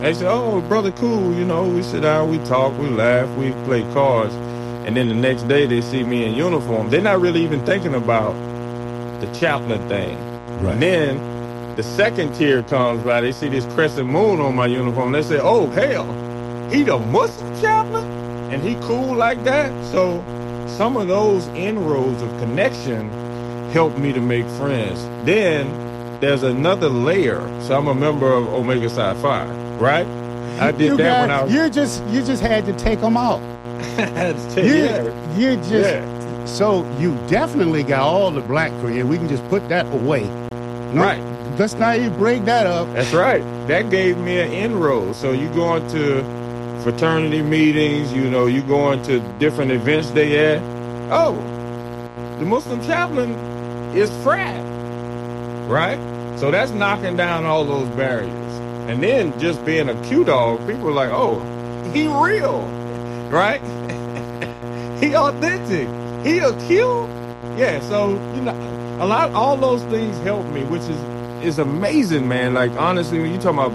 They said, oh, brother, cool. You know, we sit down, we talk, we laugh, we play cards. And then the next day they see me in uniform. They're not really even thinking about the chaplain thing. Right. And then the second tier comes by. They see this crescent moon on my uniform. They say, oh, hell, he the Muslim chaplain? And he cool like that? So some of those inroads of connection helped me to make friends. Then there's another layer. So I'm a member of Omega Psi Phi, right? I did that when I was... You just had to take them out. So you definitely got all the black friends. We can just put that away. No, right. Let's not even break that up. That's right. That gave me an inroad. So you go into fraternity meetings, you know, you go into different events they at. Oh, the Muslim chaplain is frat, right? So that's knocking down all those barriers. And then just being a Q dog, people are like, oh, he real, right? He authentic. He a Q. Yeah, so, you know, all those things help me, which is amazing, man. Like, honestly, when you talking about